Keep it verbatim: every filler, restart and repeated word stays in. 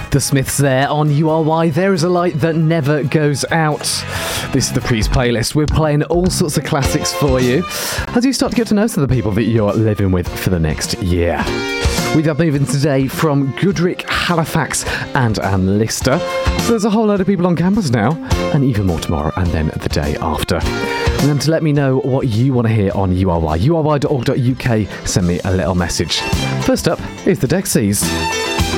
The Smiths there on U R Y. There is a light that never goes out. This is the Prees playlist. We're playing all sorts of classics for you as you start to get to know some of the people that you're living with for the next year. We are moving today from Goodrick, Halifax and Ann Lister. So there's a whole load of people on campus now, and even more tomorrow and then the day after. Remember to let me know what you want to hear on U R Y. U R Y dot org dot U K. Send me a little message. First up is the Dexies.